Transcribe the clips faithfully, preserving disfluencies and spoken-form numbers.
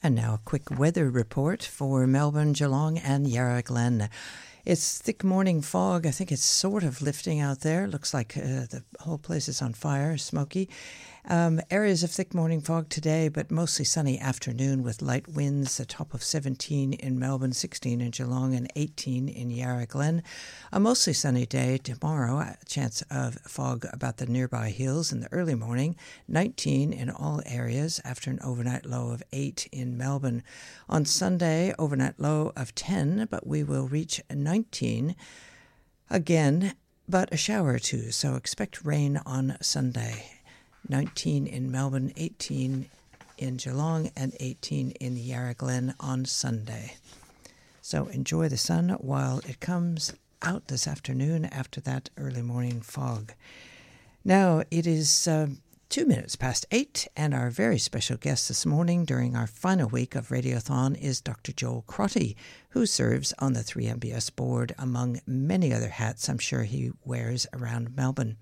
And now a quick weather report for Melbourne, Geelong and Yarra Glen. It's thick morning fog. I think it's sort of lifting out there. Looks like uh, the whole place is on fire, smoky. Um, areas of thick morning fog today, but mostly sunny afternoon with light winds, a top of seventeen in Melbourne, sixteen in Geelong and eighteen in Yarra Glen. A mostly sunny day tomorrow, a chance of fog about the nearby hills in the early morning, nineteen in all areas after an overnight low of eight in Melbourne. On Sunday, overnight low of ten, but we will reach nineteen again, but a shower or two, so expect rain on Sunday. nineteen in Melbourne, eighteen in Geelong, and eighteen in Yarra Glen on Sunday. So enjoy the sun while it comes out this afternoon after that early morning fog. Now it is uh, two minutes past eight, and our very special guest this morning during our final week of Radiothon is Doctor Joel Crotty, who serves on the three M B S board, among many other hats I'm sure he wears around Melbourne.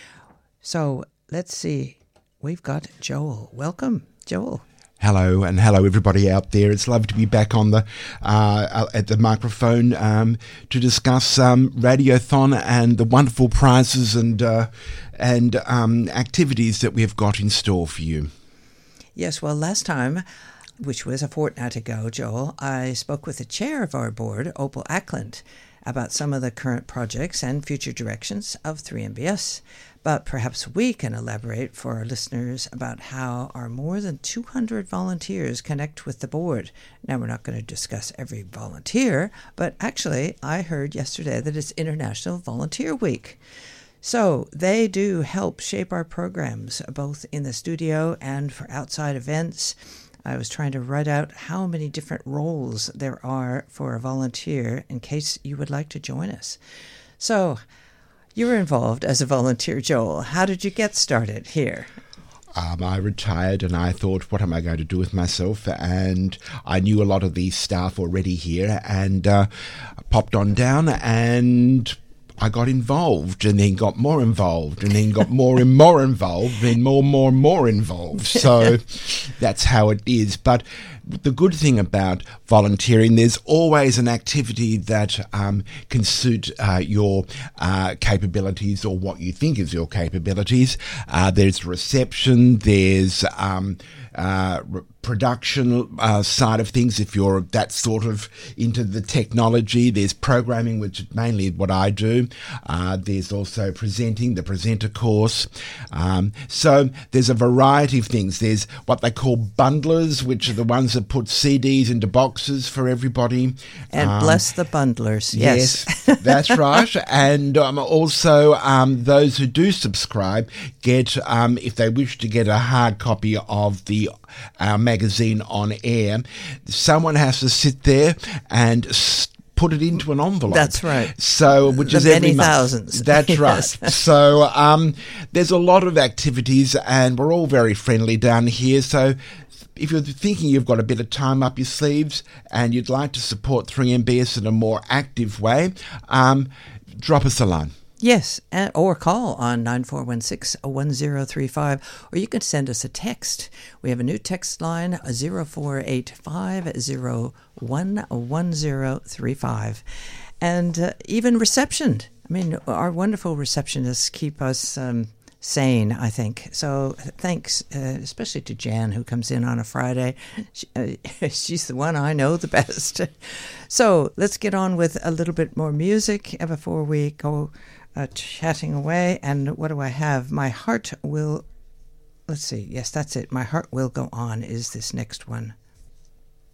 So let's see. We've got Joel. Welcome, Joel. Hello, and hello everybody out there. It's lovely to be back on the uh, at the microphone um, to discuss um, Radiothon and the wonderful prizes and uh, and um, activities that we've got in store for you. Yes, well, last time, which was a fortnight ago, Joel, I spoke with the chair of our board, Opal Ackland, about some of the current projects and future directions of three M B S. But perhaps we can elaborate for our listeners about how our more than two hundred volunteers connect with the board. Now, we're not going to discuss every volunteer, but actually, I heard yesterday that it's International Volunteer Week. So they do help shape our programs, both in the studio and for outside events. I was trying to write out how many different roles there are for a volunteer in case you would like to join us. So you were involved as a volunteer, Joel. How did you get started here? Um, I retired and I thought, what am I going to do with myself? And I knew a lot of the staff already here and uh, popped on down and I got involved and then got more involved and then got more and more involved and more and more and more involved. So that's how it is. But the good thing about volunteering, there's always an activity that um, can suit uh, your uh, capabilities or what you think is your capabilities. Uh, there's reception, there's um, uh, re- production uh, side of things if you're that sort of into the technology. There's programming, which is mainly what I do. Uh, there's also presenting, the presenter course. Um, so there's a variety of things. There's what they call bundlers, which are the ones that put C Ds into boxes for everybody. And um, bless the bundlers. Yes, yes that's right. And um, also um, those who do subscribe get, um, if they wish to get a hard copy of the our magazine on air, someone has to sit there and st- put it into an envelope. That's right. So, which the is many every month. thousands. That's yes. right. So, um, there's a lot of activities, and we're all very friendly down here. So, if you're thinking you've got a bit of time up your sleeves and you'd like to support three M B S in a more active way, um, drop us a line. Yes, or call on nine four one six, one zero three five, or you can send us a text. We have a new text line, zero four eight five zero one one zero three five. And uh, even reception. I mean, our wonderful receptionists keep us um, sane, I think. So thanks, uh, especially to Jan, who comes in on a Friday. She, uh, she's the one I know the best. So let's get on with a little bit more music before we go Uh, chatting away. And what do I have? My Heart Will, let's see, yes, that's it. My Heart Will Go On is this next one.